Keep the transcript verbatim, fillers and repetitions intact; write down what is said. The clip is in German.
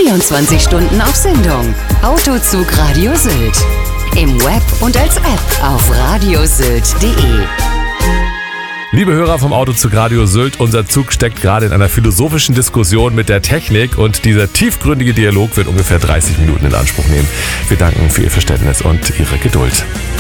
vierundzwanzig Stunden auf Sendung. Autozug Radio Sylt. Im Web und als App auf radiosylt punkt de. Liebe Hörer vom Autozug Radio Sylt, unser Zug steckt gerade in einer philosophischen Diskussion mit der Technik und dieser tiefgründige Dialog wird ungefähr dreißig Minuten in Anspruch nehmen. Wir danken für Ihr Verständnis und Ihre Geduld.